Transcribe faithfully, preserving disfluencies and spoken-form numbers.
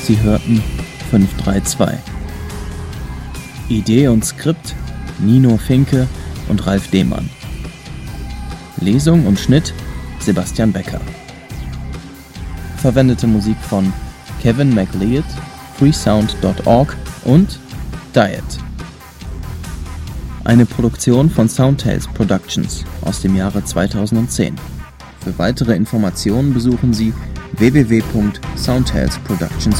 Sie hörten fünf drei zwei. Idee und Skript Nino Finke und Ralf Dehmann. Lesung und Schnitt Sebastian Becker. Verwendete Musik von Kevin MacLeod, freesound punkt org und Diet. Eine Produktion von Soundtales Productions aus dem Jahre zweitausendzehn. Für weitere Informationen besuchen Sie w w w punkt soundtales productions